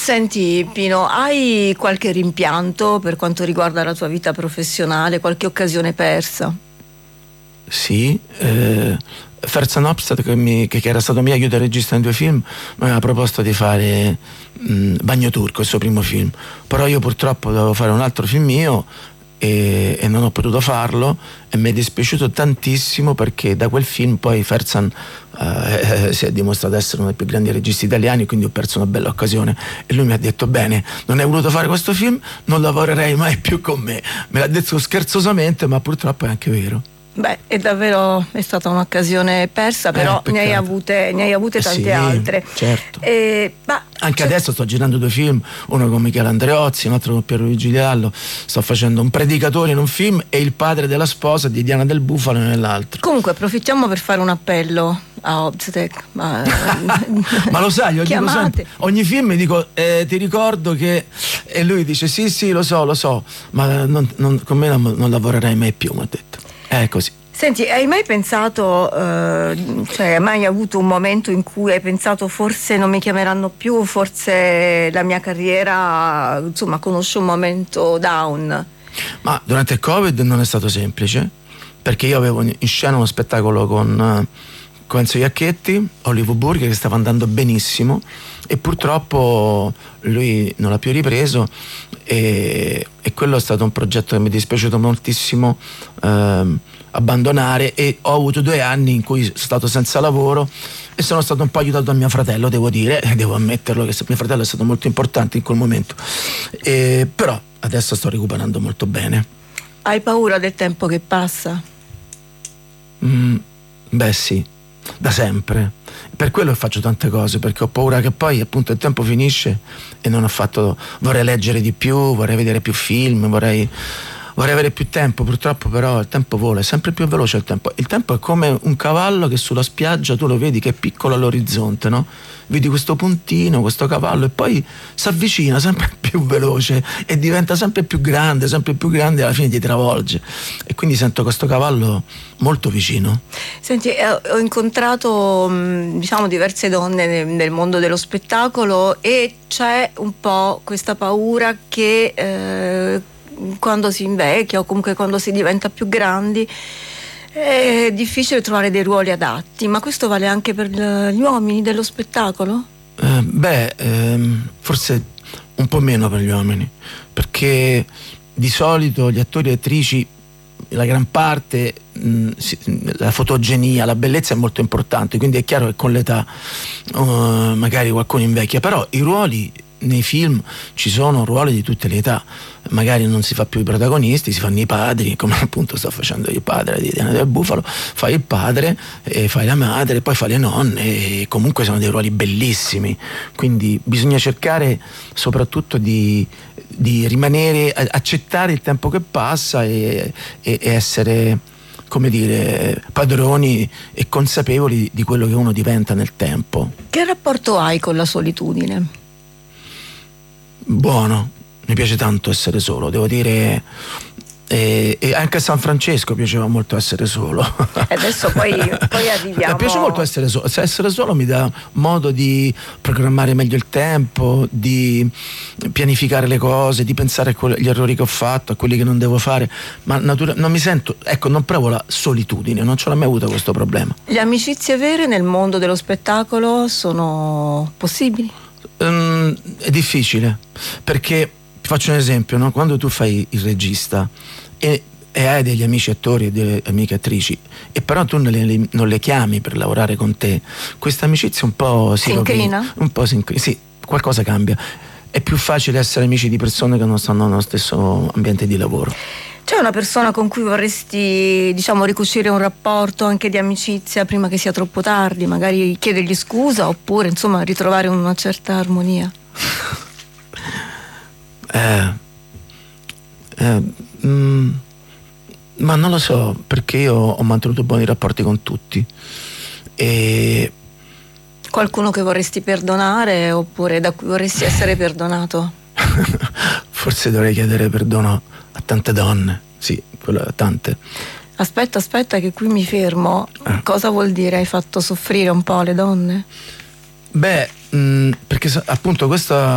Senti Pino, hai qualche rimpianto per quanto riguarda la tua vita professionale, qualche occasione persa? Sì, Ferzan Opstad, che era stato mio aiuto regista in 2 film, mi aveva proposto di fare Bagno Turco, il suo primo film, però io purtroppo dovevo fare un altro film mio e non ho potuto farlo, e mi è dispiaciuto tantissimo, perché da quel film poi Ferzan si è dimostrato essere uno dei più grandi registi italiani, quindi ho perso una bella occasione, e lui mi ha detto: bene, non hai voluto fare questo film, non lavorerei mai più con me. Me l'ha detto scherzosamente, ma purtroppo è anche vero. Beh, è stata un'occasione persa, però ne hai avute tante sì, altre. Certo. Ma anche adesso sto girando 2 film, uno con Michele Andreozzi, un altro con Piero Luigi Gallo. Sto facendo un predicatore in un film e il padre della sposa di Diana del Bufalo nell'altro. Comunque approfittiamo per fare un appello a Obstetric. Ma lo sai, io dico sempre, ogni film mi dico ti ricordo che, e lui dice sì lo so, ma con me non lavorerei mai più, mi ha detto. È così. Senti, hai mai pensato, cioè hai mai avuto un momento in cui hai pensato forse non mi chiameranno più, forse la mia carriera, insomma, conosce un momento down? Ma durante il Covid non è stato semplice, perché io avevo in scena uno spettacolo con Enzo Iacchetti, Hollywood Burger, che stava andando benissimo, e purtroppo lui non l'ha più ripreso, e quello è stato un progetto che mi è dispiaciuto moltissimo abbandonare, e ho avuto 2 anni in cui sono stato senza lavoro, e sono stato un po' aiutato da mio fratello, devo dire, devo ammetterlo che mio fratello è stato molto importante in quel momento, però adesso sto recuperando molto bene. Hai paura del tempo che passa? Beh sì, da sempre, per quello faccio tante cose, perché ho paura che poi appunto il tempo finisce e non ho fatto. Vorrei leggere di più, vorrei vedere più film, vorrei avere più tempo. Purtroppo però il tempo vola, è sempre più veloce il tempo è come un cavallo che sulla spiaggia tu lo vedi che è piccolo all'orizzonte, no? Vedi questo puntino, questo cavallo, e poi si avvicina sempre più veloce e diventa sempre più grande, e alla fine ti travolge, e quindi sento questo cavallo molto vicino. Senti, ho incontrato diciamo diverse donne nel mondo dello spettacolo, e c'è un po' questa paura che quando si invecchia, o comunque quando si diventa più grandi, è difficile trovare dei ruoli adatti. Ma questo vale anche per gli uomini dello spettacolo? Forse un po' meno per gli uomini, perché di solito gli attori e attrici, la gran parte, la fotogenia, la bellezza è molto importante, quindi è chiaro che con l'età magari qualcuno invecchia, però i ruoli nei film ci sono ruoli di tutte le età, magari non si fa più i protagonisti, si fanno i padri, come appunto sto facendo il padre di Diana del Bufalo. Fai il padre e fai la madre, poi fai le nonne, e comunque sono dei ruoli bellissimi, quindi bisogna cercare soprattutto di rimanere, accettare il tempo che passa, e essere, come dire, padroni e consapevoli di quello che uno diventa nel tempo. Che rapporto hai con la solitudine? Buono, mi piace tanto essere solo, devo dire, e anche a San Francesco piaceva molto essere solo. Adesso poi arriviamo. Mi piace molto essere solo. Se essere solo mi dà modo di programmare meglio il tempo, di pianificare le cose, di pensare agli errori che ho fatto, a quelli che non devo fare, ma non mi sento, ecco, non provo la solitudine, non ce l'ho mai avuto questo problema. Le amicizie vere nel mondo dello spettacolo sono possibili? È difficile, perché ti faccio un esempio, no? Quando tu fai il regista e hai degli amici attori e delle amiche attrici, e però tu non le chiami per lavorare con te, questa amicizia un po' si incrina? Un po' sì, qualcosa cambia. È più facile essere amici di persone che non stanno nello stesso ambiente di lavoro. C'è una persona con cui vorresti, diciamo, ricucire un rapporto anche di amicizia prima che sia troppo tardi, magari chiedergli scusa, oppure insomma ritrovare una certa armonia? Ma non lo so, perché io ho mantenuto buoni rapporti con tutti. E qualcuno che vorresti perdonare, oppure da cui vorresti essere perdonato? Forse dovrei chiedere perdono a tante donne, sì, a tante. Aspetta che qui mi fermo. Cosa vuol dire hai fatto soffrire un po' le donne? Perché appunto questa